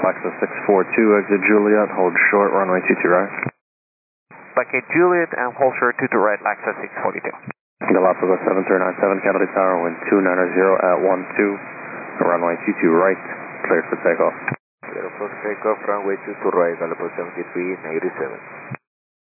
Lexus 642, exit Juliet, hold short, runway 22 right. Packet Juliet and hold short 22 right, Lexus 642. Galapagos 7397, Kennedy Tower, wind 290 at 12, runway 22 right, cleared for takeoff. Clear for takeoff, runway 22 right, Galapagos 7397.